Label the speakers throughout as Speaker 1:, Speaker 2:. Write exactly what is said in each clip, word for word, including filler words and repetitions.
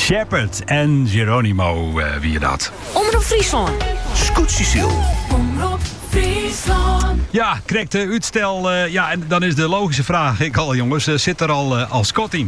Speaker 1: Shepard en Geronimo, uh, wie je dat?
Speaker 2: Omroep Friesland.
Speaker 3: Scoot Cecile.
Speaker 2: Omroep Friesland.
Speaker 1: Ja, correct de uitstel. Uh, ja, en dan is de logische vraag, ik al jongens, uh, zit er al, uh, al Scott in?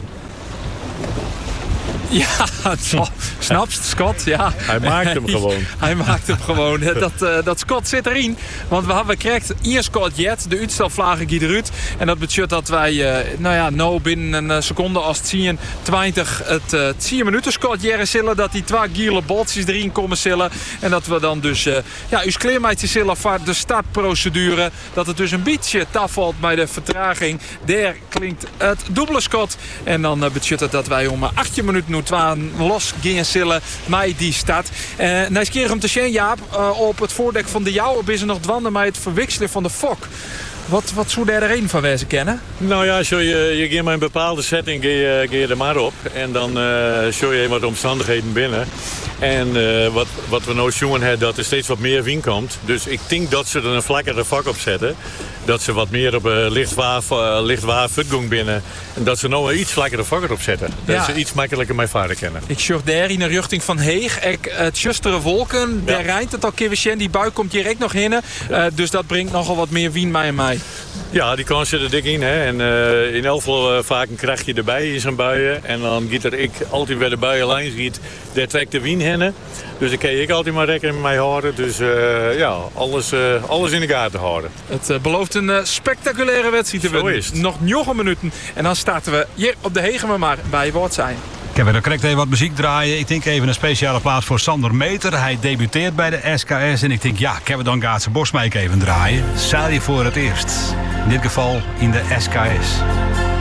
Speaker 4: Ja, zo, snapst, Scott, ja.
Speaker 5: Hij maakt hem gewoon.
Speaker 4: Hij maakt hem gewoon. Dat, uh, dat Scott zit erin. Want we hebben gekregen hier Scott Jet, de uitstelvlagen Guy eruit. En dat betekent dat wij, uh, nou ja, nou binnen een seconde als het zien twintig het uh, tien minuten Scott Jerry zullen. Dat die twee giele boltjes erin komen zullen. En dat we dan dus, uh, ja, uw kleermeidje zullen voor de startprocedure. Dat het dus een beetje tafvalt bij de vertraging. Daar klinkt het dubbele Scott. En dan uh, betekent het dat wij om achttien minuten nu twaalf los gaan zullen met die stad. Uh, nou, keer om te zien, Jaap, uh, op het voordek van de Jouw is er nog dwanden met het verwisselen van de fok. Wat, wat zou daar erin van wezen kennen?
Speaker 5: Nou ja, zo je, je gaat maar een bepaalde setting ga je, ga je er maar op. En dan uh, show je wat omstandigheden binnen. En uh, wat, wat we nou zien hebben, dat er steeds wat meer wind komt. Dus ik denk dat ze er een vlakkere vak op zetten. Dat ze wat meer op uh, lichtwaar, uh, lichtwaar voetgang binnen. En dat ze nou een iets vlakkere vak erop zetten. Dat ja. ze iets makkelijker mee varen kennen.
Speaker 4: Ik zag daar in de richting van Heeg. Ik, het justere wolken, ja. Daar rijdt het al keer. Die bui komt hier ook nog in. Uh, ja. Dus dat brengt nogal wat meer wind bij en mij.
Speaker 5: Ja, die kans zit er dik in. Hè. En uh, in elk geval uh, vaak een krachtje erbij in zijn buien. En dan giet er ik altijd bij de buienlijn ziet, daar trekt de wind heen. Dus daar kan ik altijd maar rekening mee houden. Dus uh, ja, alles, uh, alles in de gaten houden.
Speaker 4: Het uh, belooft een uh, spectaculaire wedstrijd te worden. Nog negen minuten. En dan starten we hier op de Hegema maar bij wat zijn.
Speaker 1: Ik heb er correct even wat muziek draaien. Ik denk even een speciale plaats voor Sander Meter. Hij debuteert bij de S K S. En ik denk, ja, ik heb er dan Gaatse Bosmijk even draaien. Zeil je voor het eerst. In dit geval in de S K S.